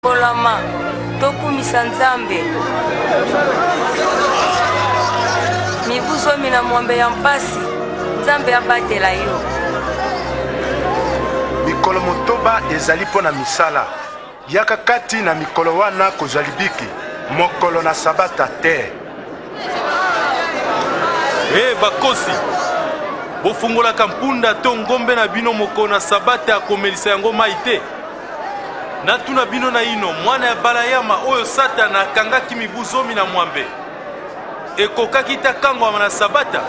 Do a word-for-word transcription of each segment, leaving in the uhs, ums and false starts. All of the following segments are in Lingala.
Kolama tokumisa Nzambe mibuzo mina mwambe ya mpasi Nzambe abatela yo mikolo motoba ezali po na misala yaka kati na mikolo wana kozwa libiki mokolo na sabata te. Eh bakosi bofungola kampunda to ngombe na bino moko na sabata akomelisa yango mai te. Natuna bino na ino mwana ya balayama oyo Satana akangaki mibuzomi na mwambe ekokaki ta kangwa na sabata.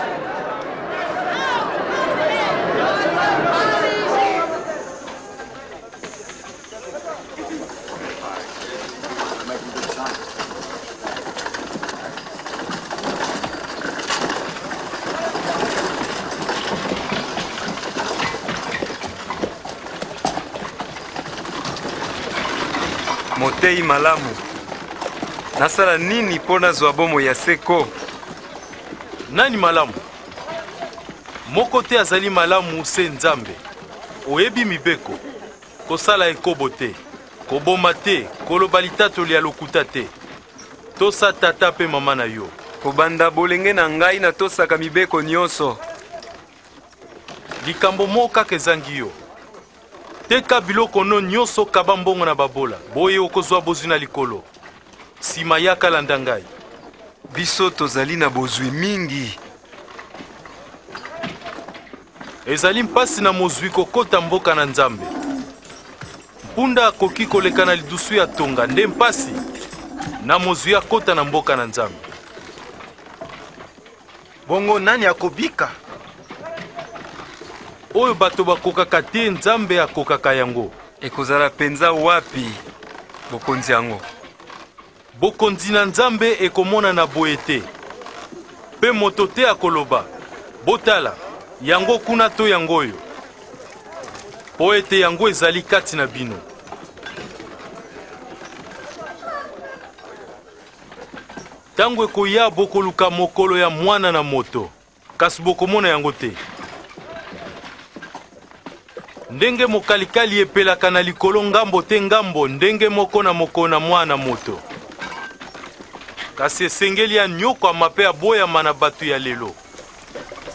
Motei malamu nasala nini pona zwa bomo ya seko? Nani malamu? Moko te azali malamu se Nzambe. Oyebi mibeko kosala ekobo te, koboma te, koloba litatoli ya lokuta te, tosa tata pe mama na yo. Kobanda bolenge na ngai na tosaka mibeko nyonso. Likambo moka kezangi yo. Teka biloko no nyonso kaba mbongo na babola boye okozwa bozwi na likolo sima yaka landa ngai. Biso tozali na bozwi mingi. Ezali mpasi na mozwi kokota mboka na Nzambe. Mpunda akoki koleka na lidusu ya tonga nde mpasi na mozwi akota na mboka na Nzambe. Bongo nani akobika? Oyo bato bakokaka te Nzambe akokaka yango. Ekozala penza wapi bokonzi yango? Bokonzi na Nzambe ekomona na boye te. Pe moto te akoloba botala yango kuna to yango oyo. Po ete yango ezali kati na bino. Tango ekoya bokoluka mokolo ya mwana na moto kasi bokomona yango te. Ndenge mokalikali epelaka na likolo ngambo te ngambo ndenge moko na moko na mwana moto. Kasi esengeli ya nyoko amape aboyama na batu ya lelo.